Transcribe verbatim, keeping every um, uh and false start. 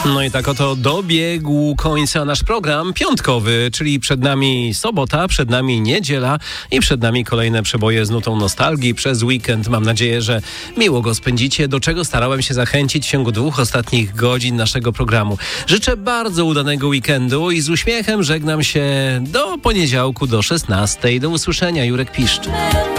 No i tak oto dobiegł końca nasz program piątkowy, czyli przed nami sobota, przed nami niedziela i przed nami kolejne przeboje z nutą nostalgii przez weekend. Mam nadzieję, że miło go spędzicie, do czego starałem się zachęcić w ciągu dwóch ostatnich godzin naszego programu. Życzę bardzo udanego weekendu i z uśmiechem żegnam się do poniedziałku do szesnastej. Do usłyszenia, Jurek Piszcz.